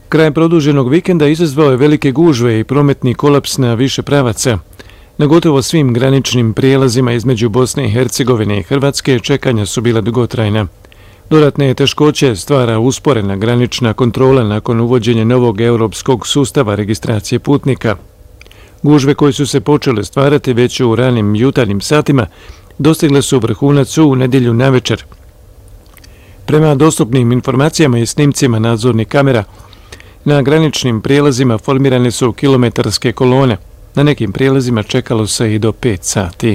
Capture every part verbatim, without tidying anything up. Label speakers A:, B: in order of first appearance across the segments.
A: Kraj produženog vikenda izazvao je velike gužve i prometni kolaps na više pravaca. Na gotovo svim graničnim prijelazima između Bosne i Hercegovine i Hrvatske čekanja su bila dugotrajna. Dodatne teškoće stvara usporena granična kontrola nakon uvođenja novog europskog sustava registracije putnika. Gužve koje su se počele stvarati već u ranim jutarnjim satima dostigle su vrhunac u nedjelju navečer. Prema dostupnim informacijama i snimcima nadzornih kamera, na graničnim prijelazima formirane su kilometarske kolone. Na nekim prijelazima čekalo se i do pet sati.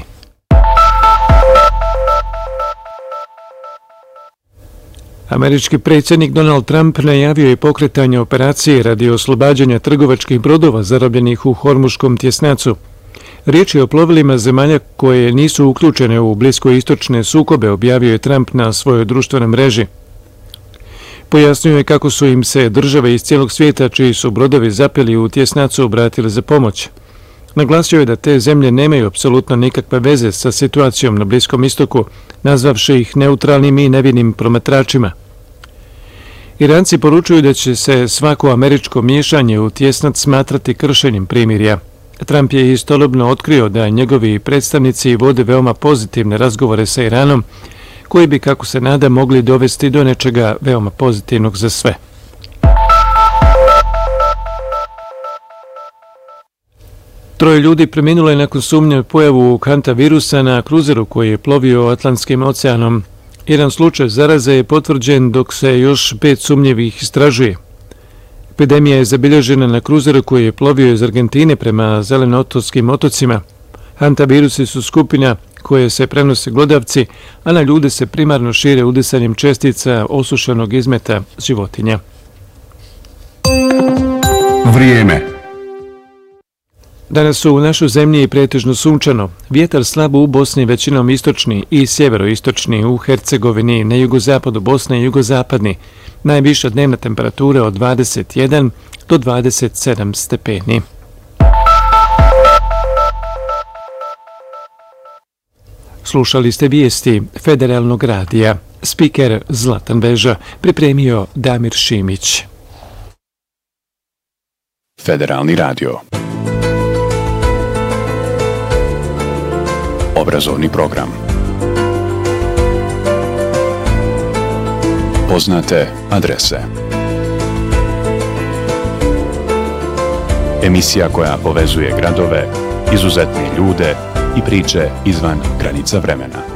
A: Američki predsjednik Donald Trump najavio je pokretanje operacije radi oslobađanja trgovačkih brodova zarobljenih u Hormuškom tjesnacu. Riječ je o plovilima zemalja koje nisu uključene u bliskoistočne sukobe, objavio je Trump na svojoj društvenoj mreži. Pojasnio je kako su im se države iz cijelog svijeta čiji su brodovi zapeli u tjesnacu obratili za pomoć. Naglasio je da te zemlje nemaju apsolutno nikakve veze sa situacijom na Bliskom istoku, nazvavši ih neutralnim i nevinim promatračima. Iranci poručuju da će se svako američko miješanje u tjesnac smatrati kršenjem primirja. Trump je istodobno otkrio da njegovi predstavnici vode veoma pozitivne razgovore sa Iranom, koji bi, kako se nada, mogli dovesti do nečega veoma pozitivnog za sve. Troje ljudi preminulo je nakon sumnje pojavu hantavirusa na kruzeru koji je plovio Atlantskim oceanom. Jedan slučaj zaraze je potvrđen dok se još pet sumnjivih istražuje. Epidemija je zabilježena na kruzeru koji je plovio iz Argentine prema zelenototskim otocima. Hantavirusi su skupina koje se prenose glodavci, a na ljude se primarno šire udisanjem čestica osušenog izmeta životinja.
B: Vrijeme.
A: Danas su u našoj zemlji pretežno sunčano. Vjetar slabo u Bosni, većinom istočni i sjeveroistočni, u Hercegovini, na jugozapadu Bosne i jugozapadni. Najviša dnevna temperatura od dvadeset jedan do dvadeset sedam stepeni. Slušali ste vijesti Federalnog radija. Spiker Zlatan Veža, pripremio Damir Šimić.
B: Federalni radio. Obrazovni program. Poznate adrese. Emisija koja povezuje gradove, izuzetne ljude i priče izvan granica vremena.